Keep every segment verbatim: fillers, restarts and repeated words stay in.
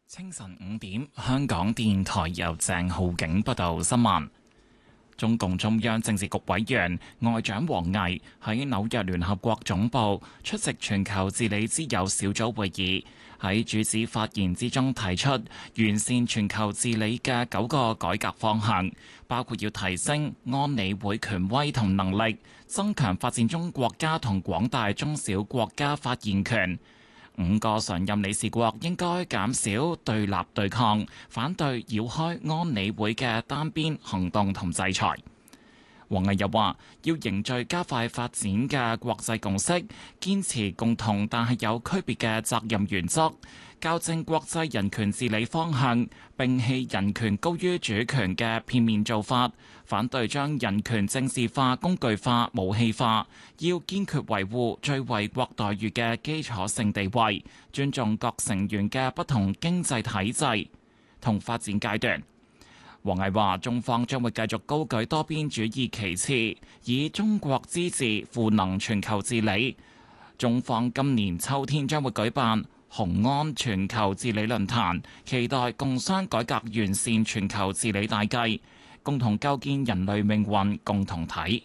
清晨五點，香港電台由鄭浩景報道新聞。中共中央政治局委員外長王毅喺紐約聯合國總部出席全球治理之友小組會議，喺主旨發言之中提出完善全球治理嘅九個改革方向，包括要提升安理會權威同能力，增強發展中國家同廣大中小國家發言權。五個常任理事國應該減少對立對抗，反對繞開安理會嘅單邊行動同制裁。王毅又話，要凝聚加快發展嘅國際共識，堅持共同但係有區別嘅責任原則，校正國際人權治理方向，摒棄人權高於主權嘅片面做法，反對將人權政治化、工具化、武器化，要堅決維護最惠國待遇嘅基礎性地位，尊重各成員嘅不同經濟體制同發展階段。王毅話：中方將會繼續高舉多邊主義旗幟，以中國之治賦能全球治理。中方今年秋天將會舉辦雄安全球治理論壇，期待共商改革完善全球治理大計，共同構建人類命運共同體。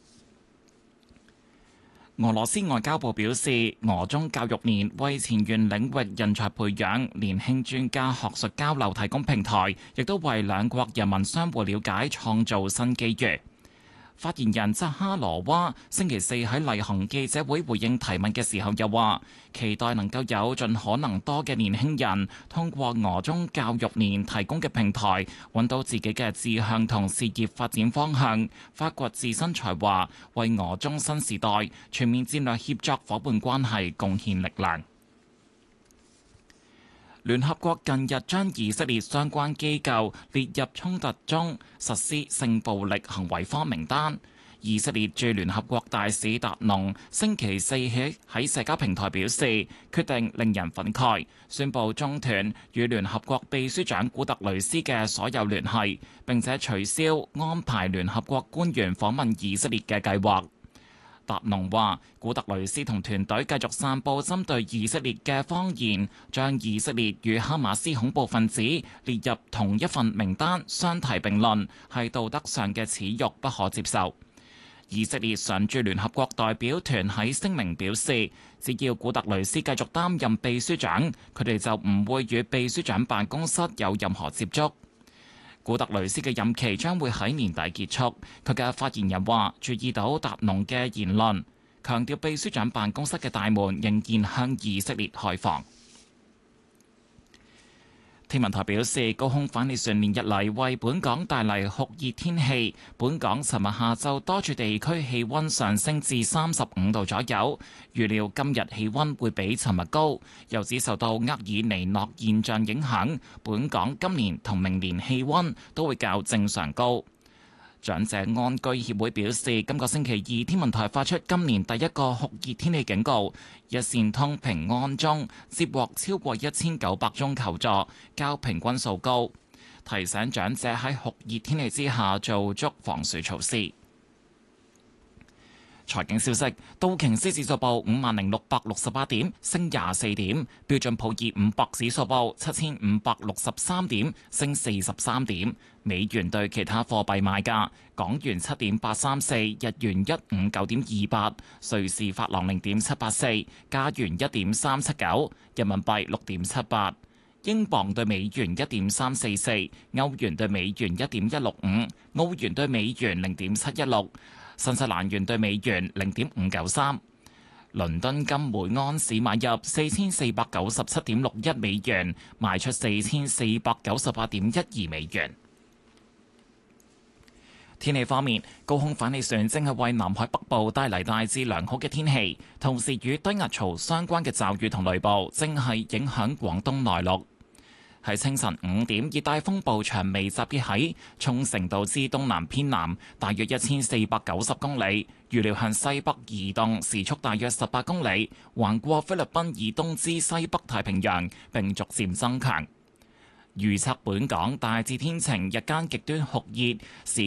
俄羅斯外交部表示，俄中教育年為前沿領域人才培養、年輕專家學術交流提供平台，亦都為兩國人民相互了解創造新機遇。發言人扎哈羅娃星期四喺例行記者會回應提問嘅時候又話，期待能夠有盡可能多嘅年輕人通過俄中教育年提供嘅平台，揾到自己嘅志向同事業發展方向，發掘自身才華，為俄中新時代全面戰略協作夥伴關係貢獻力量。聯合國近日將以色列相關機構列入衝突中實施性暴力行為方名單。以色列駐聯合國大使達農星期四起喺社交平台表示，決定令人憤慨，宣布中斷與聯合國秘書長古特雷斯嘅所有聯繫，並且取消安排聯合國官員訪問以色列嘅計劃。達農話：古特雷斯同團隊繼續散佈針對以色列嘅謊言，將以色列與哈馬斯恐怖分子列入同一份名單，相提並論，係道德上嘅恥辱，不可接受。以色列常駐聯合國代表團喺聲明表示，只要古特雷斯繼續擔任秘書長，佢哋就唔會與秘書長辦公室有任何接觸。古特雷斯嘅任期將會喺年底結束。佢嘅發言人話：注意到達農嘅言論，強調秘書長辦公室嘅大門仍然向以色列開放。天文台表示，高空反氣旋連日嚟為本港帶嚟酷熱天氣。本港尋日下晝多處地區氣溫上升至三十五度左右，預料今日氣溫會比尋日高。又指受到厄爾尼諾現象影響，本港今年同明年氣溫都會較正常高。長者安居協會表示，今個星期二天文台發出今年第一個酷熱天氣警告，一線通平安鐘接獲超過一千九百宗求助，較平均數高，提醒長者喺酷熱天氣之下做足防暑措施。財經消息，道瓊斯指數報五萬零六百六十八點，升廿四點；標準普爾五百指數報七千五百六十三點，升四十三點。美元對其他貨幣賣價：港元七點八三四，日元一五九點二八，瑞士法郎零點七八四，加元一點三七九，人民幣六點七八，英鎊對美元一點三四四，歐元對美元一點一六五，澳元對美元零點七一六。新西蘭元對美元零點五九三，倫敦金每安士買入四千四百九十七點六一美元，賣出四千四百九十八點一二美元。天氣方面，高空反氣旋正係為南海北部帶嚟大致良好嘅天氣，同時與低壓槽相關嘅驟雨同雷暴正係影響廣東內陸。喺清晨五點，熱帶風暴長尾集結喺沖繩島之東南偏南，大約一千四百九十公里，預料向西北移動，時速大約十八公里，橫過菲律賓以東之西北太平洋，並逐漸增強。預測本港大致天晴，日間極端酷熱，時